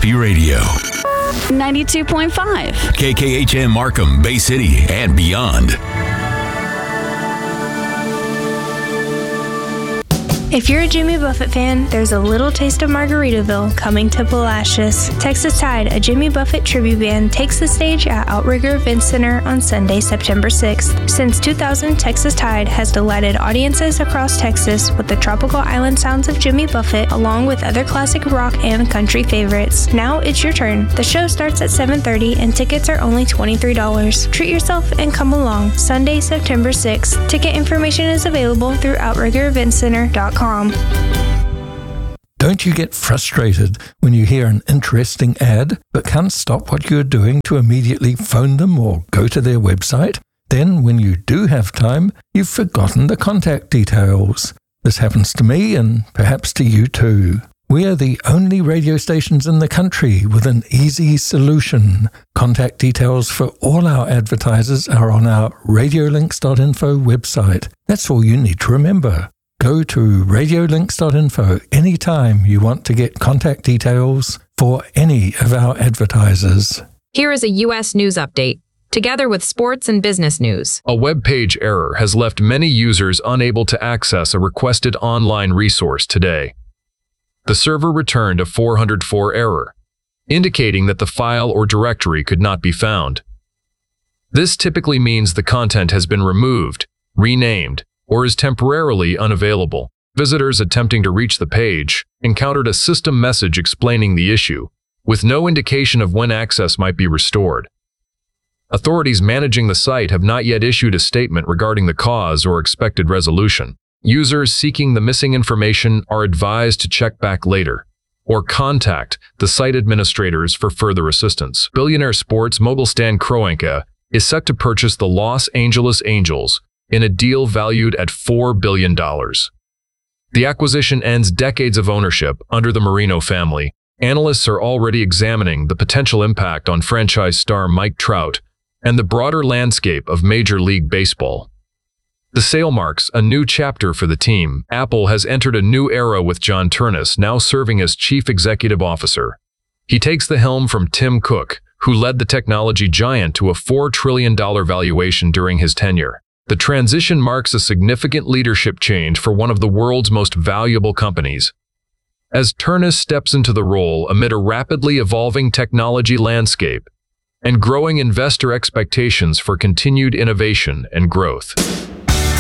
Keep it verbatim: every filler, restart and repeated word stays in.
Happy Radio. ninety-two point five. K K H M Markham, Bay City, and beyond. If you're a Jimmy Buffett fan, there's a little taste of Margaritaville coming to Palacios. Texas Tide, a Jimmy Buffett tribute band, takes the stage at Outrigger Event Center on Sunday, September sixth. Since two thousand, Texas Tide has delighted audiences across Texas with the tropical island sounds of Jimmy Buffett, along with other classic rock and country favorites. Now it's your turn. The show starts at seven thirty and tickets are only twenty-three dollars. Treat yourself and come along. Sunday, September sixth. Ticket information is available through outrigger event center dot com. Don't you get frustrated when you hear an interesting ad but can't stop what you're doing to immediately phone them or go to their website? Then, when you do have time, you've forgotten the contact details. This happens to me and perhaps to you too. We are the only radio stations in the country with an easy solution. Contact details for all our advertisers are on our radiolinks dot info website. That's all you need to remember. Go to radiolinks dot info anytime you want to get contact details for any of our advertisers. Here is a U S news update, together with sports and business news. A web page error has left many users unable to access a requested online resource today. The server returned a four hundred four error, indicating that the file or directory could not be found. This typically means the content has been removed, renamed, or is temporarily unavailable. Visitors attempting to reach the page encountered a system message explaining the issue, with no indication of when access might be restored. Authorities managing the site have not yet issued a statement regarding the cause or expected resolution. Users seeking the missing information are advised to check back later or contact the site administrators for further assistance. Billionaire sports mogul Stan Kroenke is set to purchase the Los Angeles Angels in a deal valued at four billion dollars. The acquisition ends decades of ownership under the Marino family. Analysts are already examining the potential impact on franchise star Mike Trout and the broader landscape of Major League Baseball. The sale marks a new chapter for the team. Apple has entered a new era with John Ternus now serving as Chief Executive Officer. He takes the helm from Tim Cook, who led the technology giant to a four trillion dollars valuation during his tenure. The transition marks a significant leadership change for one of the world's most valuable companies. As Ternus steps into the role amid a rapidly evolving technology landscape and growing investor expectations for continued innovation and growth.